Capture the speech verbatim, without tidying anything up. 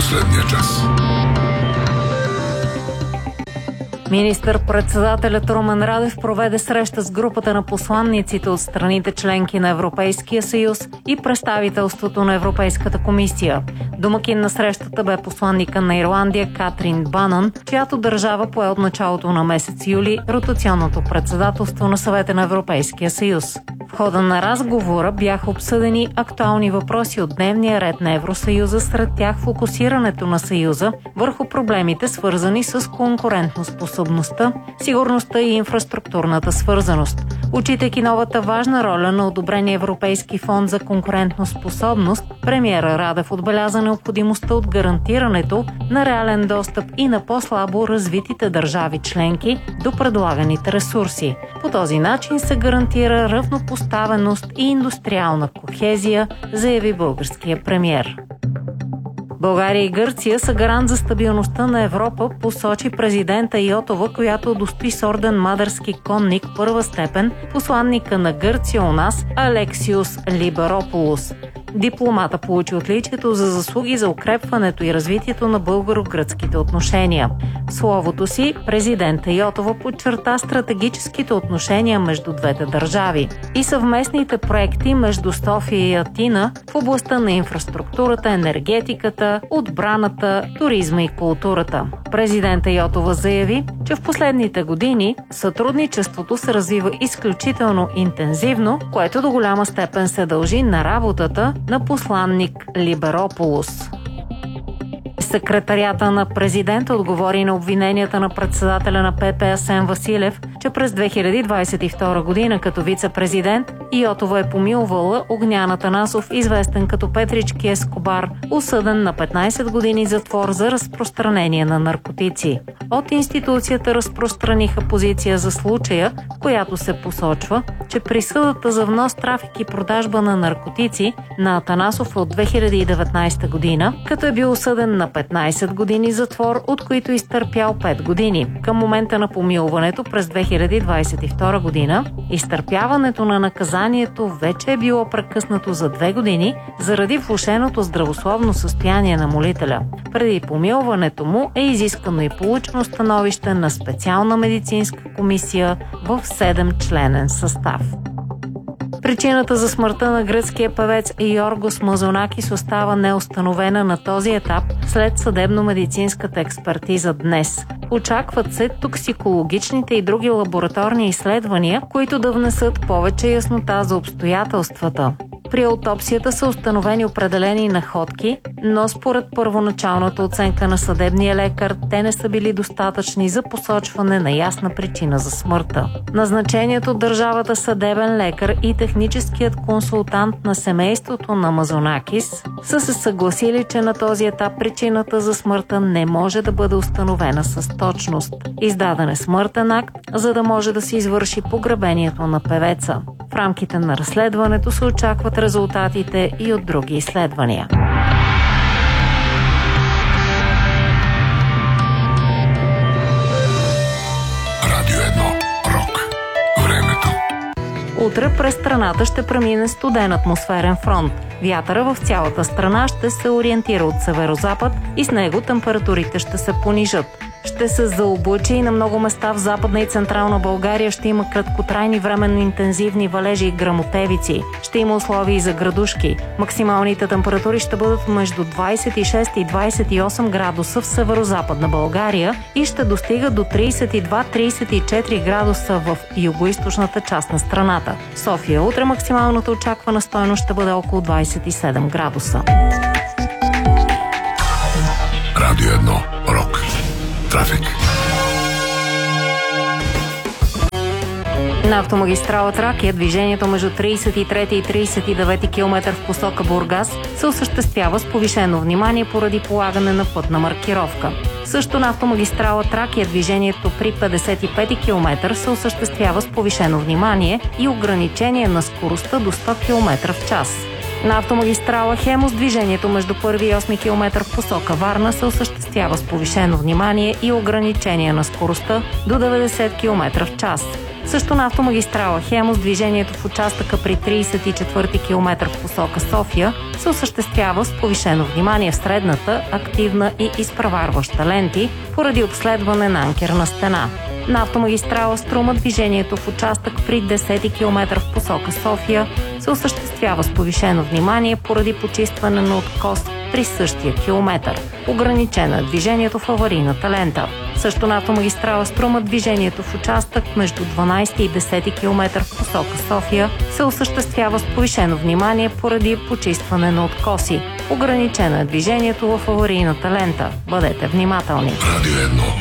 последния час. Министър-председателят Румен Радев проведе среща с групата на посланниците от страните членки на Европейския съюз и представителството на Европейската комисия. Домакин на срещата бе посланника на Ирландия Катрин Банън, чиято държава пое от началото на месец юли ротационното председателство на Съвета на Европейския съюз. В хода на разговора бяха обсъдени актуални въпроси от дневния ред на Евросъюза, сред тях фокусирането на Съюза върху проблемите, свързани с конкурентоспособността, сигурността и инфраструктурната свързаност. Отчитайки новата важна роля на одобрения Европейски фонд за конкурентоспособност, премиера Радев отбеляза необходимостта от гарантирането на реален достъп и на по-слабо развитите държави членки до предлаганите ресурси. По този начин се гарантира равнопоставеност и индустриална кохезия, заяви българския премиер. България и Гърция са гарант за стабилността на Европа, посочи президента Йотова, която удостои с орден Мадарски конник първа степен посланника на Гърция у нас Алексиус Либерополус. Дипломата получи отличието за заслуги за укрепването и развитието на българо-гръцките отношения. В словото си президента Йотова подчерта стратегическите отношения между двете държави и съвместните проекти между София и Атина в областта на инфраструктурата, енергетиката, отбраната, туризма и културата. Президента Йотова заяви, че в последните години сътрудничеството се развива изключително интензивно, което до голяма степен се дължи на работата на посланник Либерополус. Секретарията на президента отговори на обвиненията на председателя на ПП Асен Василев, че през две хиляди двадесет и втора година като вице-президент Йотова е помилвала Огнян Атанасов, известен като Петрички Ескобар, осъден на петнадесет години затвор за разпространение на наркотици. От институцията разпространиха позиция за случая, в която се посочва, че присъдата за внос, трафик и продажба на наркотици на Атанасов от две хиляди и деветнадесета година, като е бил осъден на петнадесет години затвор, от които изтърпял пет години. Към момента на помилването през две хиляди двадесет и втора година, изтърпяването на наказанието вече е било прекъснато за две години заради влошеното здравословно състояние на молителя. Преди помилването му е изискано и получено становище на специална медицинска комисия в седемчленен състав. Причината за смъртта на гръцкия певец Йоргос Мазонакис остава неустановена на този етап след съдебно-медицинската експертиза днес. Очакват се токсикологичните и други лабораторни изследвания, които да внесат повече яснота за обстоятелствата. При аутопсията са установени определени находки, но според първоначалната оценка на съдебния лекар, те не са били достатъчни за посочване на ясна причина за смъртта. Назначеният от държавата съдебен лекар и техническият консултант на семейството на Мазонакис са се съгласили, че на този етап причината за смъртта не може да бъде установена с точност. Издаден е смъртен акт, за да може да се извърши погребението на певеца. В рамките на разследването се очакват резултатите и от други изследвания. Радио едно. Рок. Времето. Утре през страната ще премине студен атмосферен фронт. Вятъра в цялата страна ще се ориентира от северозапад и с него температурите ще се понижат. Ще се заоблачи и на много места в Западна и Централна България ще има краткотрайни временно интензивни валежи и гръмотевици. Ще има условия и за градушки. Максималните температури ще бъдат между двадесет и шест и двадесет и осем градуса в Северозападна България и ще достигат до тридесет и два до тридесет и четири градуса в югоизточната част на страната. В София утре максималната очаквана стойност ще бъде около двадесет и седем градуса. Радио едно. Рок. Трафик. На автомагистрала Тракия движението между тридесет и трети и тридесет и девети километър в посока Бургас се осъществява с повишено внимание поради полагане на пътна маркировка. Също на автомагистрала Тракия движението при петдесет и пети километър се осъществява с повишено внимание и ограничение на скоростта до сто километра в час. На автомагистрала Хемус движението между първи и осми километър в посока Варна се осъществява с повишено внимание и ограничение на скоростта до деветдесет километра в час. Също на автомагистрала Хемус движението в участъка при тридесет и четвърти километър в посока София се осъществява с повишено внимание в средната, активна и изпреварваща ленти поради обследване на анкерна стена. На автомагистрала Струма движението в участък при десети километър в посока София се осъществява с повишено внимание поради почистване на откос при същия километър. Ограничено е движението в аварийната лента. Също на автомагистрала Струма движението в участък между дванадесети и десети километър в посока София се осъществява с повишено внимание поради почистване на откоси. Ограничено е движението в аварийната лента. Бъдете внимателни. Радио едно.